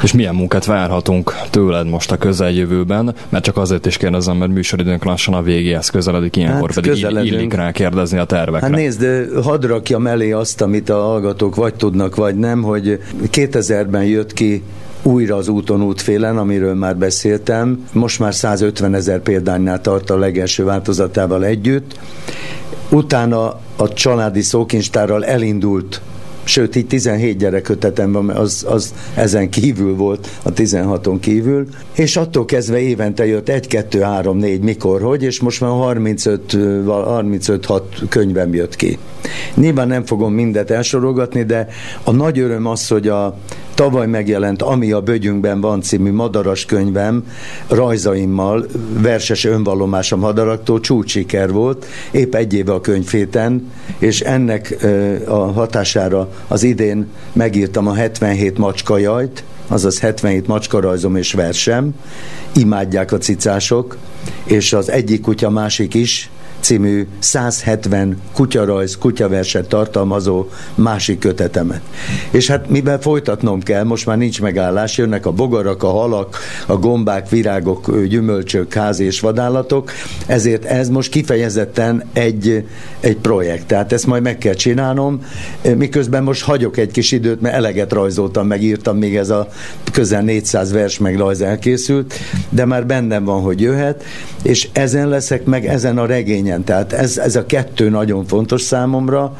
És milyen munkát várhatunk tőled most a közeljövőben? Mert csak azért is kérdezem, mert műsoridőnk lassan a végéhez közeledik, ilyenkor pedig illik rá kérdezni a tervekre. Hát nézd, hadd rakjam elé azt, amit a hallgatók vagy tudnak, vagy nem, hogy 2000-ben jött ki újra az Úton útfélen, amiről már beszéltem. Most már 150 000 példánynál tart a legelső változatával együtt. Utána a családi szókincstárral elindult, sőt, így 17 gyerekkötetem van, az ezen kívül volt, a 16-on kívül, és attól kezdve évente jött 1, 2, 3, 4, mikor, hogy, és most már 35-6 könyvem jött ki. Nyilván nem fogom mindet elsorogatni, de a nagy öröm az, hogy a tavaly megjelent Ami a bögyünkben van című madaras könyvem rajzaimmal, verses önvallomásom madaraktól csúcssiker volt, épp egy éve a könyvhéten, és ennek a hatására az idén megírtam a 77 macskajajt, azaz 77 macska-rajzom és versem, imádják a cicások, és az Egyik kutya, másik is című 170 kutyarajz, kutyaverset tartalmazó másik kötetemet. És hát mivel folytatnom kell, most már nincs megállás, jönnek a bogarak, a halak, a gombák, virágok, gyümölcsök, házi és vadállatok, ezért ez most kifejezetten egy projekt, tehát ezt majd meg kell csinálnom, miközben most hagyok egy kis időt, mert eleget rajzoltam, megírtam, még ez a közel 400 vers meg rajz elkészült, de már bennem van, hogy jöhet, és ezen leszek meg, ezen a regényen. Tehát ez a kettő nagyon fontos számomra.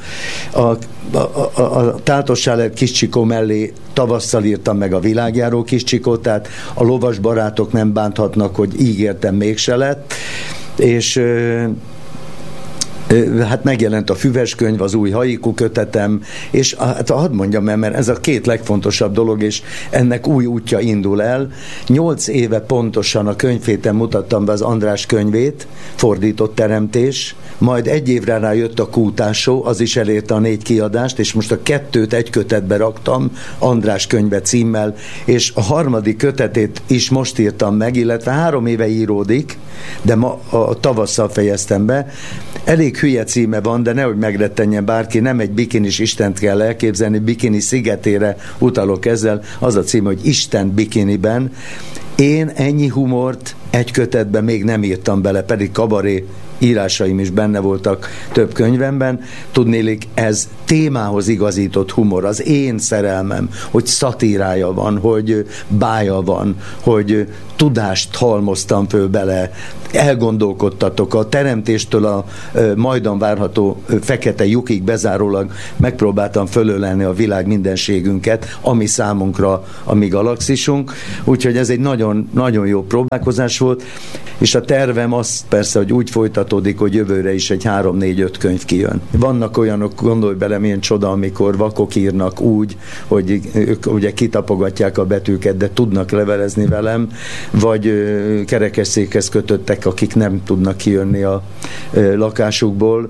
A Tátos Sáler Kis Csikó mellé tavasszal írtam meg a Világjáró Kis Csikót, tehát a lovas barátok nem bánthatnak, hogy ígértem, mégse lett, és hát megjelent a Füves könyv, az új haiku kötetem, és hát hadd mondjam el, mert ez a két legfontosabb dolog, és ennek új útja indul el. 8 éve pontosan a könyvhéten mutattam be az András könyvét, Fordított teremtés, majd egy évre rá jött a Kútásó, az is elérte a 4 kiadást, és most a 2-t egy kötetbe raktam, András könyve címmel, és a 3. kötetét is most írtam meg, illetve 3 éve íródik, de ma a tavasszal fejeztem be. Elég hülye címe van, de nehogy megrettenjen bárki, nem egy bikinis Istent kell elképzelni, Bikini szigetére utalok ezzel, az a címe, hogy Isten bikiniben. Én ennyi humort egy kötetben még nem írtam bele, pedig kabaré írásaim is benne voltak több könyvemben. Tudnélik, ez témához igazított humor, az én szerelmem, hogy szatírája van, hogy bája van, hogy tudást halmoztam föl bele, elgondolkodtatok, a teremtéstől a majdan várható fekete lyukig bezárólag megpróbáltam fölölelni a világ mindenségünket, ami számunkra a mi galaxisunk, úgyhogy ez egy nagyon, nagyon jó próbálkozás volt, és a tervem az persze, hogy úgy folytatódik, hogy jövőre is egy 3-4-5 könyv kijön. Vannak olyanok, gondolj bele, milyen csoda, amikor vakok írnak úgy, hogy ők ugye kitapogatják a betűket, de tudnak levelezni velem, vagy kerekesszékhez kötöttek, akik nem tudnak kijönni a lakásukból.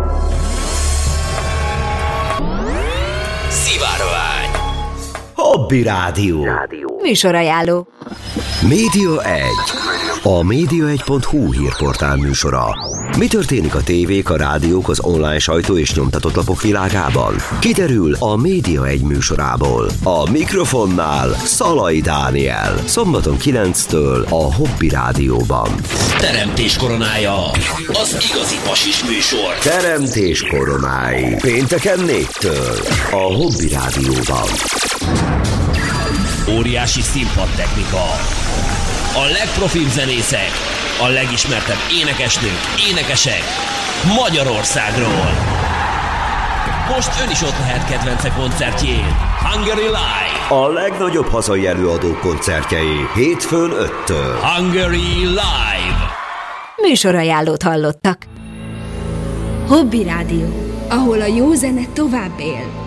Szivárvány. Hobby Rádió. Műsorajánló. Média 1. A média1.hu hírportál műsora. Mi történik a tévék, a rádiók, az online sajtó és nyomtatott lapok világában? Kiderül a Média 1 műsorából. A mikrofonnál Szalai Dániel. Szombaton 9-től a Hobby Rádióban. Teremtés koronája. Az igazi pasis műsor. Teremtés koronái. Pénteken 4-től a Hobby Rádióban. Óriási színpadtechnika. A legprofibb zenészek, a legismertebb énekesnők, énekesek Magyarországról. Most ön is ott lehet kedvence koncertjén. Hungary Live. A legnagyobb hazai előadók koncertjei hétfőn 5-től. Hungary Live. Műsorajánlót hallottak. Hobby Rádió, ahol a jó zene tovább él.